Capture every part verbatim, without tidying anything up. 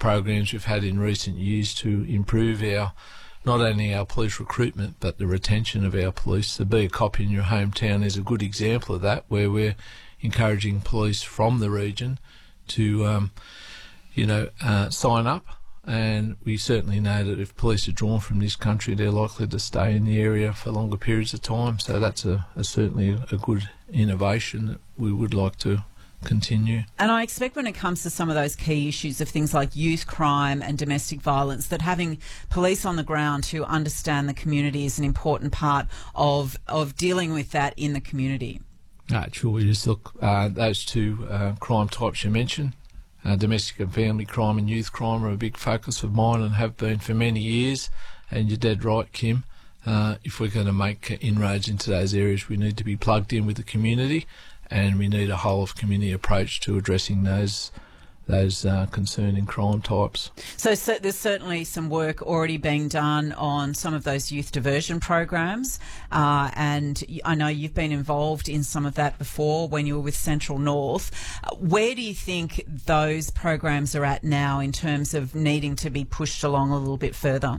programs we've had in recent years to improve our not only our police recruitment but the retention of our police. The Be a Cop in Your Hometown is a good example of that, where we're encouraging police from the region to, um, you know, uh, sign up. And we certainly know that if police are drawn from this country, they're likely to stay in the area for longer periods of time. So that's a, a certainly a good innovation that we would like to continue. And I expect when it comes to some of those key issues of things like youth crime and domestic violence, that having police on the ground who understand the community is an important part of, of dealing with that in the community. No, sure. We just look, uh, those two uh, crime types you mentioned, Uh, domestic and family crime and youth crime, are a big focus of mine and have been for many years. And you're dead right, Kim. Uh, if we're going to make inroads into those areas, we need to be plugged in with the community, and we need a whole of community approach to addressing those those uh, concerning crime types. So, so there's certainly some work already being done on some of those youth diversion programs, uh, and I know you've been involved in some of that before when you were with Central North. Uh, where do you think those programs are at now in terms of needing to be pushed along a little bit further?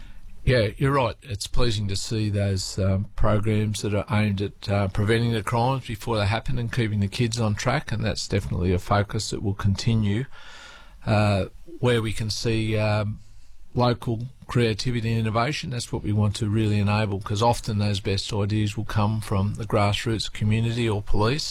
Yeah, you're right. It's pleasing to see those um, programs that are aimed at uh, preventing the crimes before they happen and keeping the kids on track, and that's definitely a focus that will continue. Uh, where we can see um, local creativity and innovation, that's what we want to really enable, because often those best ideas will come from the grassroots community or police,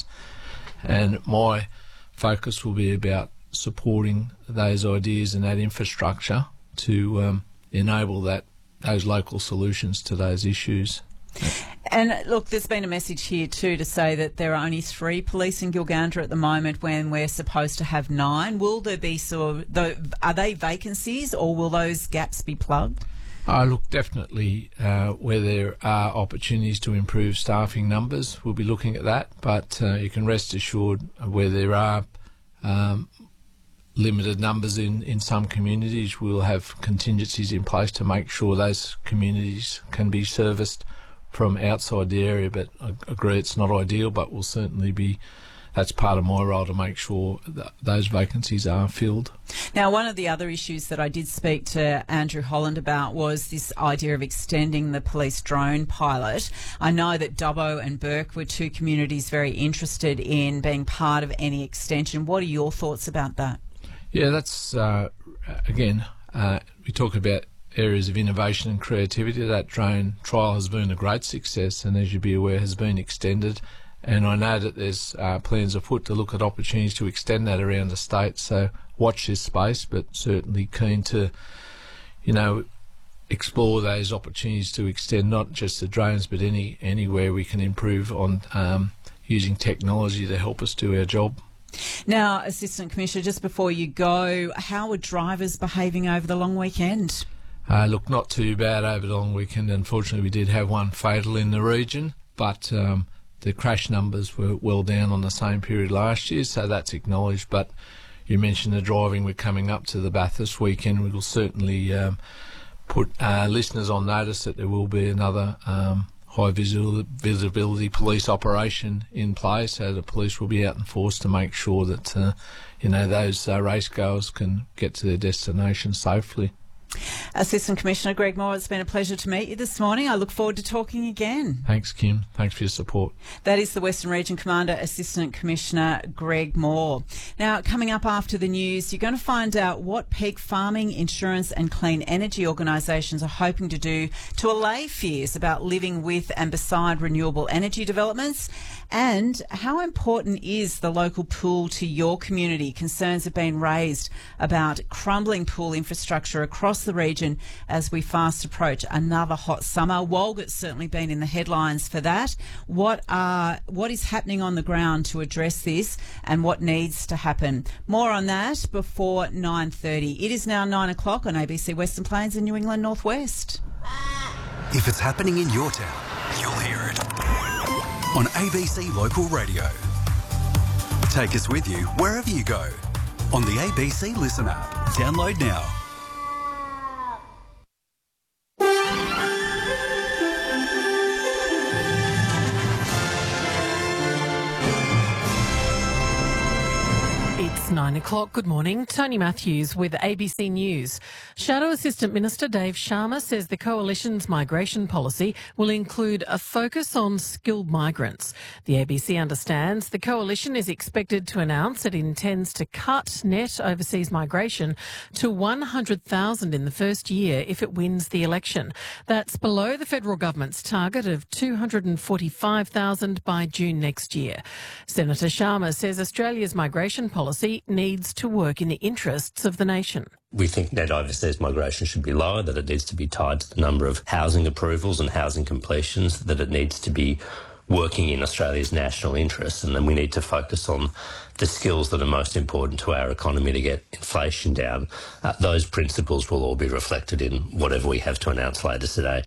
and my focus will be about supporting those ideas and that infrastructure to um, enable that those local solutions to those issues. And look, there's been a message here too to say that there are only three police in Gilgandra at the moment when we're supposed to have nine. Will there be sort of, are they vacancies or will those gaps be plugged? Uh, look, definitely uh, where there are opportunities to improve staffing numbers, we'll be looking at that. But uh, you can rest assured where there are um, limited numbers in, in some communities, we'll have contingencies in place to make sure those communities can be serviced from outside the area. But I agree it's not ideal, but we'll certainly be, that's part of my role to make sure that those vacancies are filled. Now, one of the other issues that I did speak to Andrew Holland about was this idea of extending the police drone pilot. I know that Dubbo and Burke were two communities very interested in being part of any extension. What are your thoughts about that? Yeah, that's, uh, again, uh, we talk about areas of innovation and creativity. That drone trial has been a great success and, as you'd be aware, has been extended. And I know that there's uh, plans afoot to look at opportunities to extend that around the state. So watch this space, but certainly keen to, you know, explore those opportunities to extend not just the drones, but any anywhere we can improve on um, using technology to help us do our job. Now, Assistant Commissioner, just before you go, how were drivers behaving over the long weekend? Uh, look, not too bad over the long weekend. Unfortunately, we did have one fatal in the region, but um, the crash numbers were well down on the same period last year, so that's acknowledged. But you mentioned the driving. We're coming up to the Bathurst weekend. We will certainly um, put uh, listeners on notice that there will be another um, high visual, visibility police operation in place, so the police will be out in force to make sure that uh, you know those uh, racegoers can get to their destination safely. Assistant Commissioner Greg Moore, it's been a pleasure to meet you this morning. I look forward to talking again. Thanks, Kim. Thanks for your support. That is the Western Region Commander, Assistant Commissioner Greg Moore. Now, coming up after the news, you're going to find out what peak farming, insurance and clean energy organisations are hoping to do to allay fears about living with and beside renewable energy developments, and how important is the local pool to your community. Concerns have been raised about crumbling pool infrastructure across the region as we fast approach another hot summer. Walgett's certainly been in the headlines for that. What are what is happening on the ground to address this and what needs to happen? More on that before nine thirty. It is now nine o'clock on A B C Western Plains and New England Northwest. If it's happening in your town, you'll hear it on A B C Local Radio. Take us with you wherever you go on the A B C Listen app. Download now. It's nine nine o'clock. Good morning. Tony Matthews with A B C News. Shadow Assistant Minister Dave Sharma says the Coalition's migration policy will include a focus on skilled migrants. The A B C understands the Coalition is expected to announce it intends to cut net overseas migration to one hundred thousand in the first year if it wins the election. That's below the federal government's target of two hundred forty-five thousand by June next year. Senator Sharma says Australia's migration policy needs to work in the interests of the nation. We think net overseas migration should be lower, that it needs to be tied to the number of housing approvals and housing completions, that it needs to be working in Australia's national interests, and then we need to focus on the skills that are most important to our economy to get inflation down. Uh, those principles will all be reflected in whatever we have to announce later today.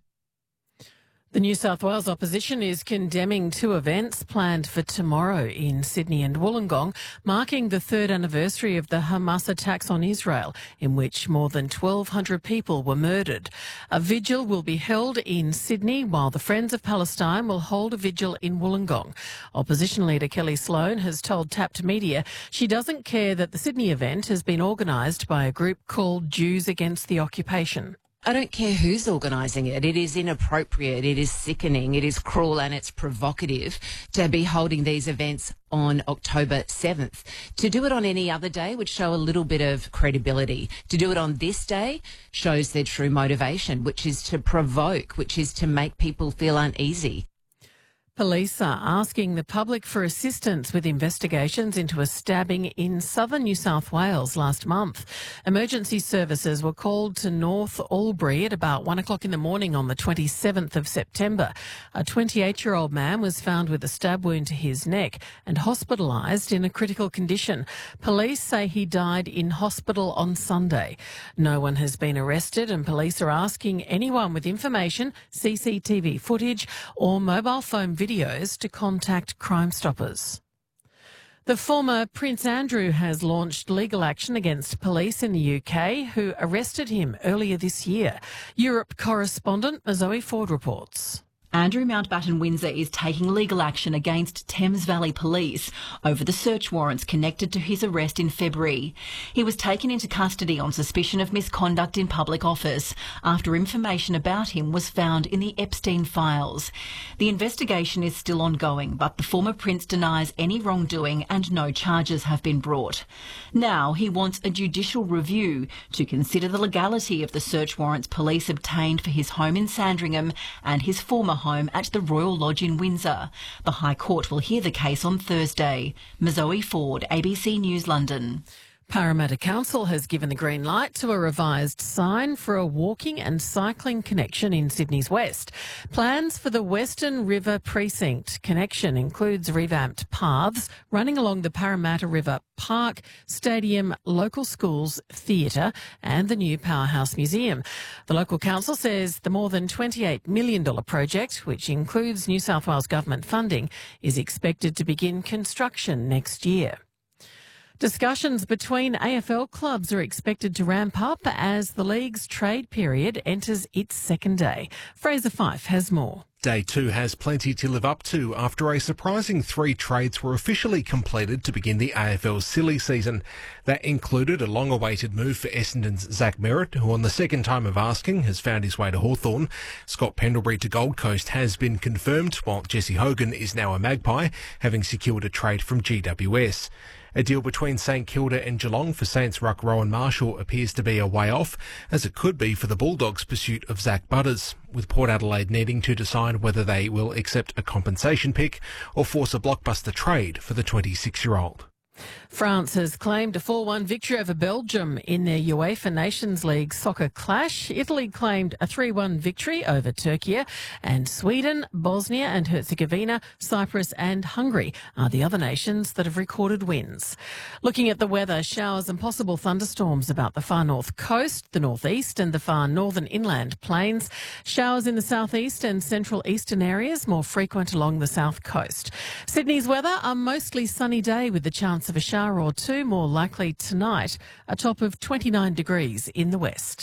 The New South Wales opposition is condemning two events planned for tomorrow in Sydney and Wollongong, marking the third anniversary of the Hamas attacks on Israel, in which more than twelve hundred people were murdered. A vigil will be held in Sydney, while the Friends of Palestine will hold a vigil in Wollongong. Opposition leader Kelly Sloan has told Tapped Media she doesn't care that the Sydney event has been organised by a group called Jews Against the Occupation. I don't care who's organising it. It is inappropriate, it is sickening, it is cruel and it's provocative to be holding these events on October seventh. To do it on any other day would show a little bit of credibility. To do it on this day shows their true motivation, which is to provoke, which is to make people feel uneasy. Police are asking the public for assistance with investigations into a stabbing in southern New South Wales last month. Emergency services were called to North Albury at about one o'clock in the morning on the twenty-seventh of September. A twenty-eight-year-old man was found with a stab wound to his neck and hospitalised in a critical condition. Police say he died in hospital on Sunday. No one has been arrested, and police are asking anyone with information, C C T V footage or mobile phone videos to contact Crime Stoppers. The former Prince Andrew has launched legal action against police in the U K who arrested him earlier this year. Europe correspondent Zoe Ford reports. Andrew Mountbatten Windsor is taking legal action against Thames Valley Police over the search warrants connected to his arrest in February. He was taken into custody on suspicion of misconduct in public office after information about him was found in the Epstein files. The investigation is still ongoing, but the former prince denies any wrongdoing and no charges have been brought. Now he wants a judicial review to consider the legality of the search warrants police obtained for his home in Sandringham and his former home at the Royal Lodge in Windsor. The High Court will hear the case on Thursday. Zoe Ford, A B C News, London. Parramatta Council has given the green light to a revised sign for a walking and cycling connection in Sydney's west. Plans for the Western River Precinct connection includes revamped paths running along the Parramatta River Park, Stadium, local schools, theatre and the new Powerhouse Museum. The local council says the more than twenty-eight million dollars project, which includes New South Wales government funding, is expected to begin construction next year. Discussions between A F L clubs are expected to ramp up as the league's trade period enters its second day. Fraser Fife has more. Day two has plenty to live up to after a surprising three trades were officially completed to begin the A F L's silly season. That included a long-awaited move for Essendon's Zach Merritt, who on the second time of asking has found his way to Hawthorn. Scott Pendlebury to Gold Coast has been confirmed, while Jesse Hogan is now a Magpie, having secured a trade from G W S. A deal between St Kilda and Geelong for Saints ruck Rowan Marshall appears to be a way off, as it could be for the Bulldogs' pursuit of Zach Butters, with Port Adelaide needing to decide whether they will accept a compensation pick or force a blockbuster trade for the twenty-six-year-old. France has claimed a four one victory over Belgium in their UEFA Nations League soccer clash. Italy claimed a three one victory over Turkey, and Sweden, Bosnia and Herzegovina, Cyprus and Hungary are the other nations that have recorded wins. Looking at the weather, showers and possible thunderstorms about the far north coast, the northeast and the far northern inland plains. Showers in the southeast and central eastern areas, more frequent along the south coast. Sydney's weather, a mostly sunny day with the chance of a shower or two, more likely tonight, a top of twenty-nine degrees in the west.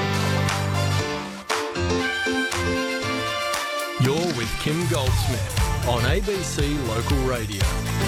You're with Kim Goldsmith. on A B C Local Radio.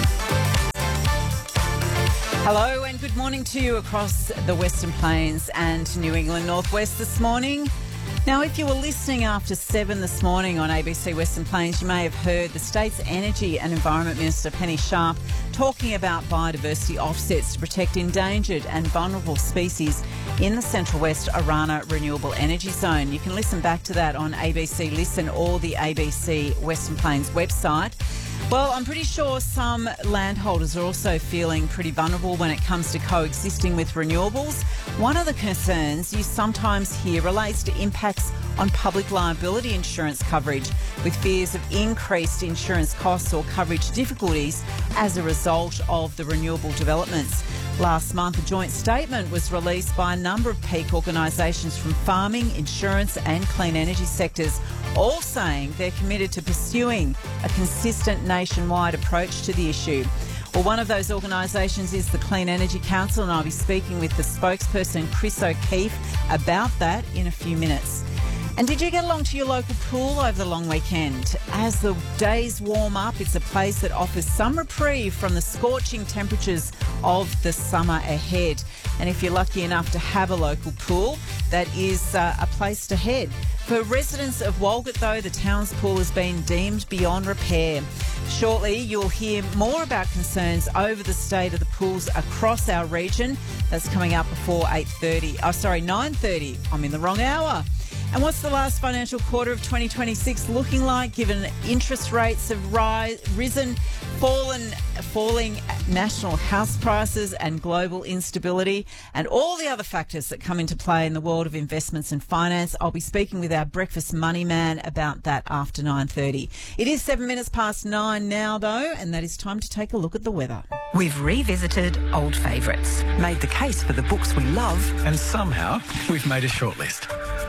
Hello and good morning to you across the Western Plains and New England Northwest this morning. Now, if you were listening after seven this morning on A B C Western Plains, you may have heard the state's Energy and Environment Minister Penny Sharp talking about biodiversity offsets to protect endangered and vulnerable species in the Central West Orana Renewable Energy Zone. You can listen back to that on A B C Listen or the A B C Western Plains website. Well, I'm pretty sure some landholders are also feeling pretty vulnerable when it comes to coexisting with renewables. One of the concerns you sometimes hear relates to impacts on public liability insurance coverage, with fears of increased insurance costs or coverage difficulties as a result of the renewable developments. Last month, a joint statement was released by a number of peak organisations from farming, insurance and clean energy sectors, all saying they're committed to pursuing a consistent nationwide approach to the issue. Well, one of those organisations is the Clean Energy Council, and I'll be speaking with the spokesperson, Chris O'Keefe, about that in a few minutes. And did you get along to your local pool over the long weekend? As the days warm up, it's a place that offers some reprieve from the scorching temperatures of the summer ahead. And if you're lucky enough to have a local pool, that is uh, a place to head. For residents of Walgett, though, the town's pool has been deemed beyond repair. Shortly, you'll hear more about concerns over the state of the pools across our region. That's coming up before eight thirty. Oh, sorry, nine thirty. I'm in the wrong hour. And what's the last financial quarter of twenty twenty-six looking like, given interest rates have rise, risen, fallen, falling national house prices and global instability, and all the other factors that come into play in the world of investments and finance? I'll be speaking with our breakfast money man about that after nine thirty. It is seven minutes past nine now, though, and that is time to take a look at the weather. We've revisited old favourites, made the case for the books we love, And somehow we've made a shortlist.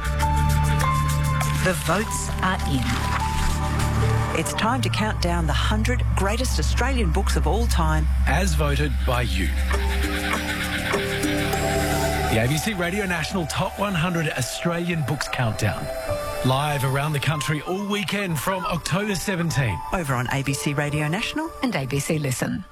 the votes are in. It's time to count down the one hundred greatest Australian books of all time. As voted by you. The A B C Radio National Top one hundred Australian Books Countdown. Live around the country all weekend from October seventeenth. Over on A B C Radio National and A B C Listen.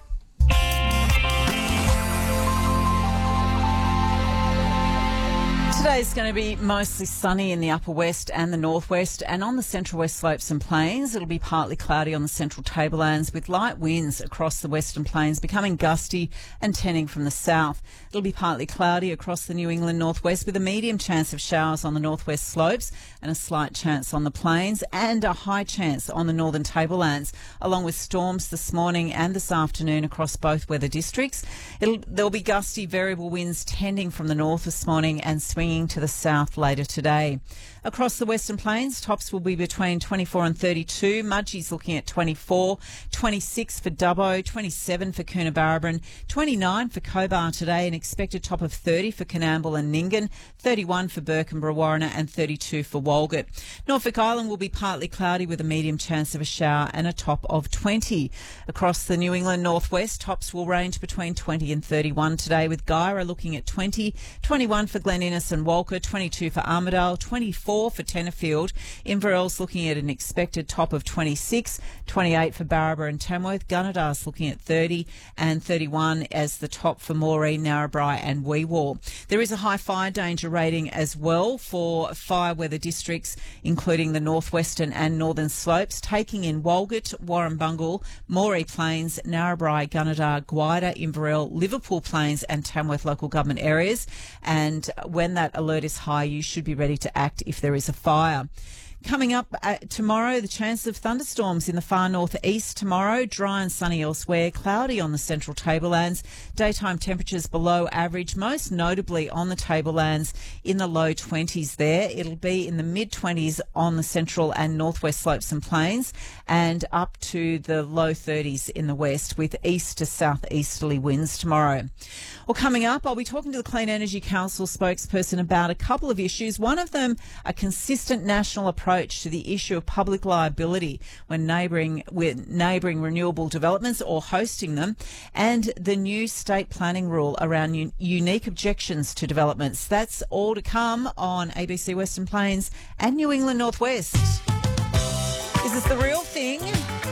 Today's going to be mostly sunny in the upper west and the northwest, and on the central west slopes and plains it'll be partly cloudy on the central tablelands, with light winds across the western plains becoming gusty and tending from the south. It'll be partly cloudy across the New England northwest, with a medium chance of showers on the northwest slopes and a slight chance on the plains, and a high chance on the northern tablelands, along with storms this morning and this afternoon across both weather districts. It'll, there'll be gusty variable winds tending from the north this morning and swinging to the south later today. Across the Western Plains, tops will be between twenty-four and thirty-two. Mudgee's looking at twenty-four, twenty-six for Dubbo, twenty-seven for Coonabarabran, twenty-nine for Cobar today, an expected top of thirty for Coonamble and Nyngan, thirty-one for Burke and Brewarrina, and thirty-two for Walgett. Norfolk Island will be partly cloudy with a medium chance of a shower and a top of twenty. Across the New England northwest, tops will range between twenty and thirty-one today, with Guyra looking at twenty, twenty-one for Glen Innes and Walker, twenty-two for Armidale, twenty-four for Tenterfield. Inverell's looking at an expected top of twenty-six, twenty-eight for Barraba and Tamworth. Gunnedar's looking at thirty and thirty-one as the top for Maureen, Narrabri and Weewar. There is a high fire danger rating as well for fire weather districts, including the northwestern and northern slopes, taking in Walgett, Warrumbungle, Moree Plains, Narrabri, Gunnedah, Gwydir, Inverell, Liverpool Plains and Tamworth local government areas. And when that alert is high, you should be ready to act if there is a fire. Coming up uh, tomorrow, the chance of thunderstorms in the far northeast tomorrow, dry and sunny elsewhere, cloudy on the central tablelands, daytime temperatures below average, most notably on the tablelands in the low twenties there. It'll be in the mid-twenties on the central and northwest slopes and plains, and up to the low thirties in the west, with east to southeasterly winds tomorrow. Well, coming up, I'll be talking to the Clean Energy Council spokesperson about a couple of issues. One of them, a consistent national approach to the issue of public liability when neighbouring with neighbouring renewable developments or hosting them, and the new state planning rule around un- unique objections to developments. That's all to come on A B C Western Plains and New England Northwest. Is this the real thing? You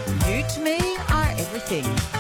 to me, are everything.